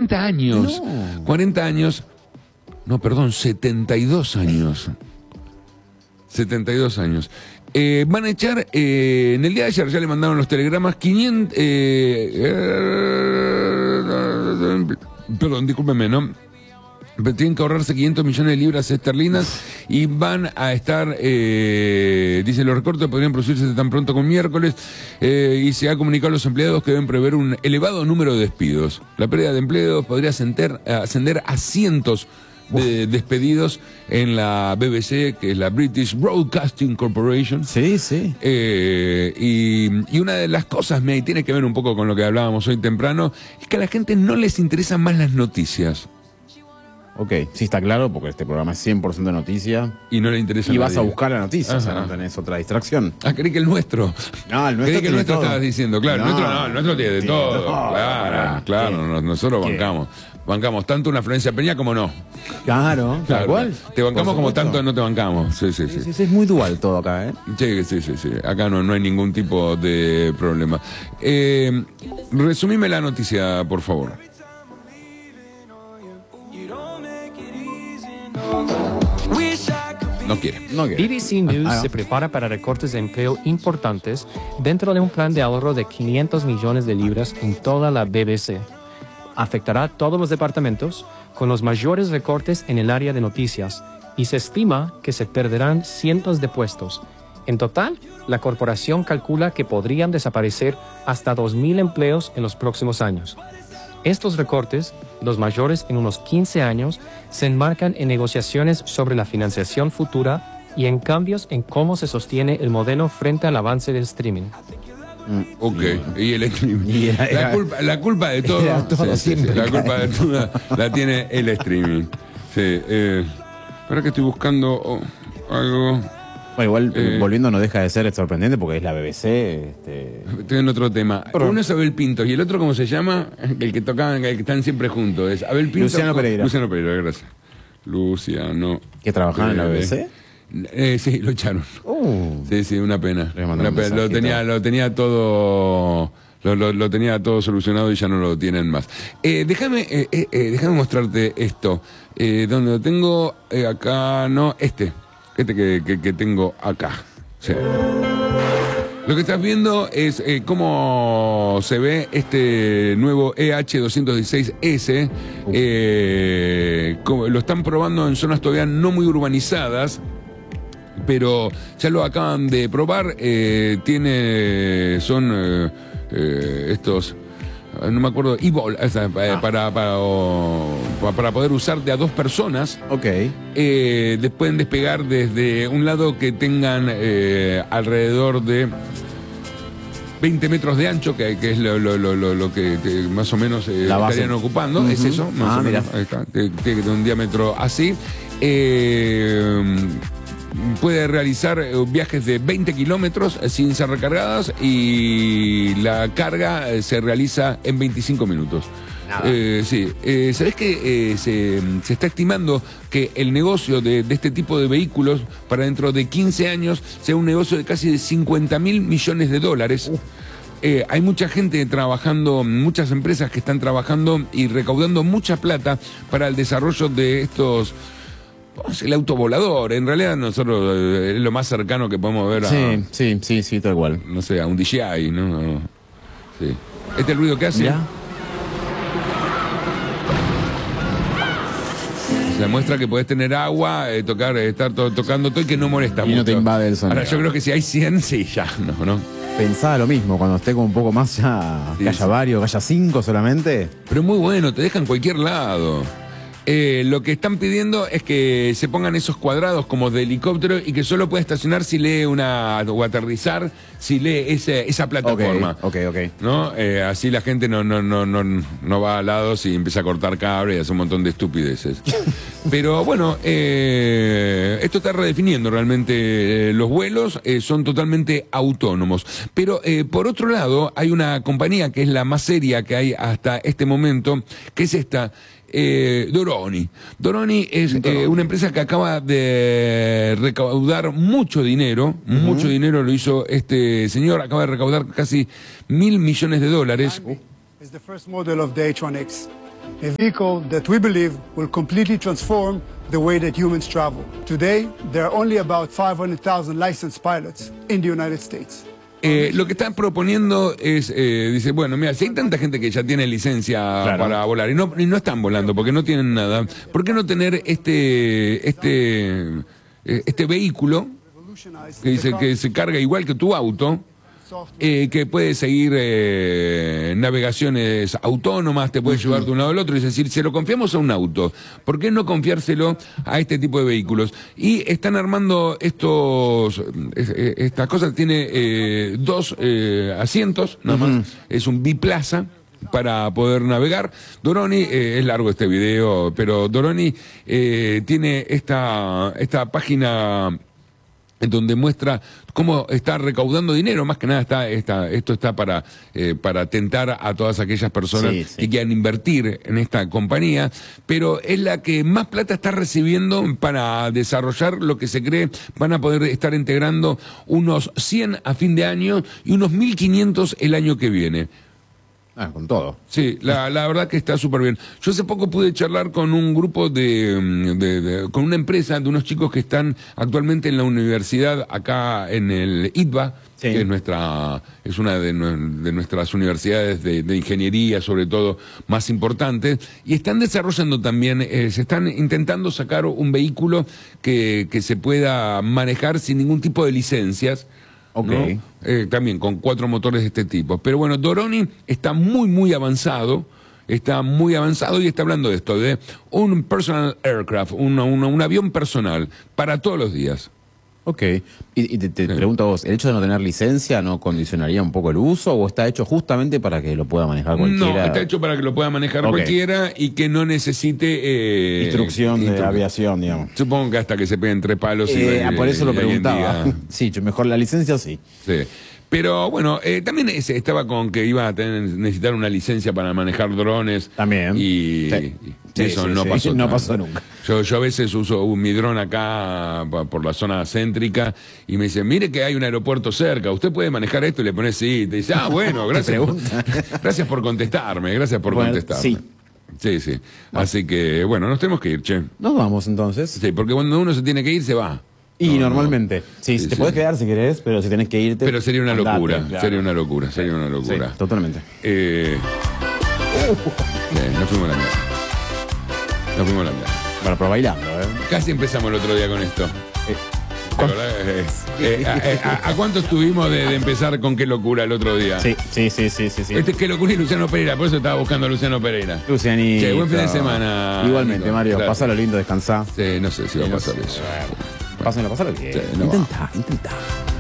40 años. No. 40 años. No, perdón, 72 años. 72 años. Van a echar, en el día de ayer ya le mandaron los telegramas, 500... perdón, discúlpeme, ¿no? Pero tienen que ahorrarse 500 millones de libras esterlinas y van a estar, dice, los recortes podrían producirse tan pronto como miércoles y se ha comunicado a los empleados que deben prever un elevado número de despidos. La pérdida de empleos podría ascender a cientos de despedidos en la BBC, que es la British Broadcasting Corporation. Sí, sí. Y una de las cosas, y tiene que ver un poco con lo que hablábamos hoy temprano, es que a la gente no les interesan más las noticias. Ok, sí está claro, porque este programa es 100% de noticia. Y no le interesa. Y vas a buscar la noticia, Ajá. o sea, no tenés otra distracción. Ah, creí que el nuestro. No, el nuestro. Creí que el nuestro todo. estabas diciendo, claro. No, El nuestro tiene de todo. Claro, Claro, nosotros ¿Qué? bancamos tanto una Florencia Peña como no. Claro, tal cual. Te bancamos Por como supuesto. tanto no te bancamos. Sí. Sí, es muy dual todo acá, ¿eh? Sí. Acá no hay ningún tipo de problema. Resumime la noticia, por favor. No quiere. BBC News se prepara para recortes de empleo importantes dentro de un plan de ahorro de 500 millones de libras en toda la BBC. Afectará a todos los departamentos, con los mayores recortes en el área de noticias, y se estima que se perderán cientos de puestos. En total, la corporación calcula que podrían desaparecer hasta 2.000 empleos en los próximos años. Estos recortes, los mayores en unos 15 años, se enmarcan en negociaciones sobre la financiación futura y en cambios en cómo se sostiene el modelo frente al avance del streaming. Ok, y el streaming. Y La culpa de todo, Era todo siempre, la culpa de todo la tiene el streaming. Sí, ahora que estoy buscando algo. Bueno, igual volviendo no deja de ser sorprendente porque es la BBC. Estoy en otro tema. Uno es Abel Pintos y el otro, ¿cómo se llama? El que tocaban, el que están siempre juntos. Es Abel Pintos. Luciano Pereira. Luciano Pereira, gracias. Luciano. ¿Que trabajaban en la BBC? Sí, lo echaron. Sí, una pena. Le mandaron un mensajito. Lo tenía todo. Lo tenía todo solucionado y ya no lo tienen más. Déjame mostrarte esto. Donde lo tengo acá, no, este que tengo acá. Sí. Lo que estás viendo es cómo se ve este nuevo EH216S. Lo están probando en zonas todavía no muy urbanizadas, pero ya lo acaban de probar. Son estos, no me acuerdo, para poder usar de a 2 personas. Ok. Pueden despegar desde un lado que tengan alrededor de 20 metros de ancho, que es lo que más o menos estarían ocupando. Es eso, más o menos. Ahí está. Tiene un diámetro así. Puede realizar viajes de 20 kilómetros sin ser recargadas y la carga se realiza en 25 minutos. Sí. ¿Sabés que se está estimando que el negocio de este tipo de vehículos para dentro de 15 años sea un negocio de casi de 50.000 millones de dólares? Hay mucha gente trabajando, muchas empresas que están trabajando y recaudando mucha plata para el desarrollo de estos. El autovolador, en realidad nosotros es lo más cercano que podemos ver a... Sí, tal cual. No sé, a un DJI, ¿no? Sí. ¿Este es el ruido que hace? ¿Ya? Se muestra que podés tener agua, estar tocando todo y que no molesta Y mucho. no te invade el sonido. Ahora yo creo que si hay 100, sí, ya, ¿no? Pensaba lo mismo, cuando esté con un poco más ya, Sí, que haya sí. varios, que haya 5 solamente. Pero muy bueno, te dejan en cualquier lado. Lo que están pidiendo es que se pongan esos cuadrados como de helicóptero y que solo pueda estacionar si lee o aterrizar si lee esa plataforma. Ok. ¿No? Así la gente no va a lados y empieza a cortar cable y hace un montón de estupideces. Pero bueno, esto está redefiniendo realmente los vuelos, son totalmente autónomos. Pero por otro lado, hay una compañía que es la más seria que hay hasta este momento, que es esta. Doroni. Doroni es una empresa que acaba de recaudar mucho dinero. Mucho dinero lo hizo este señor. Acaba de recaudar casi $1.000 millones. It's the first model of the H1X. a vehicle that we believe will completely transform the way that humans travel. Today, there are only about 500,000 licensed pilots in the United States. Lo que están proponiendo es, dice, bueno, mira, si hay tanta gente que ya tiene licencia para volar y no están volando porque no tienen nada, ¿por qué no tener este vehículo que dice que se carga igual que tu auto? Que puede seguir navegaciones autónomas, te puede llevar de un lado al otro, es decir, se lo confiamos a un auto, ¿por qué no confiárselo a este tipo de vehículos? Y están armando estas cosas, tiene 2 asientos, nada más, es un biplaza para poder navegar. Doroni, es largo este video, pero Doroni tiene esta página en donde muestra cómo está recaudando dinero, más que nada esto está para tentar a todas aquellas personas que quieran invertir en esta compañía, pero es la que más plata está recibiendo para desarrollar lo que se cree van a poder estar integrando unos 100 a fin de año y unos 1.500 el año que viene. Con todo. Sí, la verdad que está súper bien. Yo hace poco pude charlar con un grupo con una empresa de unos chicos que están actualmente en la universidad acá en el ITBA, que es una de nuestras universidades de ingeniería, sobre todo, más importantes, y están desarrollando también, se están intentando sacar un vehículo que se pueda manejar sin ningún tipo de licencias. ¿No? También con 4 motores de este tipo. Pero bueno, Doroni está muy avanzado. Está muy avanzado y está hablando de esto, de un personal aircraft, un avión personal para todos los días. Ok. Y te pregunto a vos, ¿el hecho de no tener licencia no condicionaría un poco el uso o está hecho justamente para que lo pueda manejar cualquiera? No, está hecho para que lo pueda manejar cualquiera y que no necesite... instrucción de aviación, digamos. Supongo que hasta que se peguen 3 palos por eso lo preguntaba. Sí, mejor la licencia sí. Sí. Pero bueno, también estaba con que iba a necesitar una licencia para manejar drones. También. Y eso no pasó. No pasó nunca. Yo a veces uso mi dron acá por la zona céntrica y me dicen, mire que hay un aeropuerto cerca, ¿usted puede manejar esto? Y le pones sí. Y te dice, bueno, gracias. Gracias por contestarme, Sí. Sí. Así que, bueno, nos tenemos que ir, che. Nos vamos entonces. Sí, porque cuando uno se tiene que ir, se va. Y normalmente. Sí, te puedes quedar si querés, pero si tenés que irte. Pero sería una locura, claro. sería una locura. Sí, totalmente. Nos fuimos a la mierda. Bueno, pero bailando, Casi empezamos el otro día con esto. ¿A cuánto estuvimos de empezar con Qué Locura el otro día? Sí. Qué Locura y Luciano Pereira, por eso estaba buscando a Luciano Pereira. Lucianito. Che, buen fin de semana. Igualmente, Nico. Mario, Claro. pásalo lindo, descansá. Sí, no sé si va a pasar eso. Pásalo bien. Sí, no intentá.